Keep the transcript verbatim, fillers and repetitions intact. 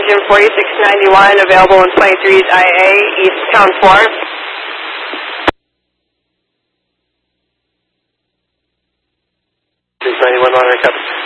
engine forty-six ninety-one, available in twenty-three's I A, East Town four. six ninety-one, monitor, copy.